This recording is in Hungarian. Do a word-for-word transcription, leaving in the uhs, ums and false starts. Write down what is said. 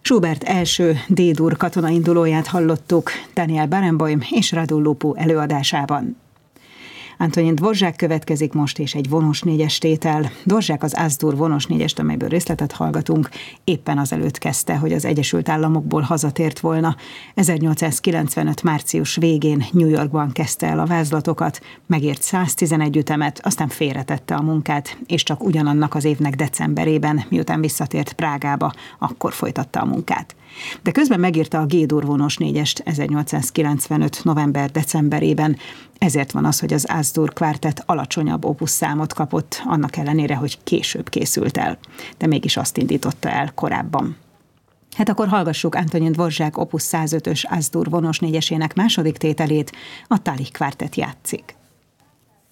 Schubert első D-dur katonaindulóját hallottuk Daniel Barenboim és Radu Lupu előadásában. Antonin Dvořák következik most, és egy vonos négyes tétel. Dvořák az Az-dur vonos négyest, amelyből részletet hallgatunk, éppen azelőtt kezdte, hogy az Egyesült Államokból hazatért volna. ezernyolcszázkilencvenöt március végén New Yorkban kezdte el a vázlatokat, megírt száztizenegy ütemet, aztán félretette a munkát, és csak ugyanannak az évnek decemberében, miután visszatért Prágába, akkor folytatta a munkát. De közben megírta a G-dur vonos négyest ezernyolcszázkilencvenöt november-decemberében, ezért van az, hogy az Az-dur kvártett alacsonyabb opusz számot kapott, annak ellenére, hogy később készült el, de mégis azt indította el korábban. Hát akkor hallgassuk Antonin Dvořák opus százötös Az-dur vonos négyesének második tételét, a Tálih kvártett játszik.